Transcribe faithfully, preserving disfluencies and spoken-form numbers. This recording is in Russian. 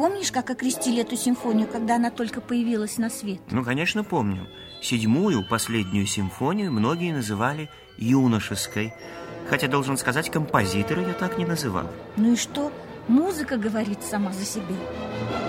помнишь, как окрестили эту симфонию, когда она только появилась на свет? Ну, конечно, помню. Седьмую, последнюю симфонию многие называли юношеской. Хотя, должен сказать, композитор ее так не называл. Ну и что? Музыка говорит сама за себя.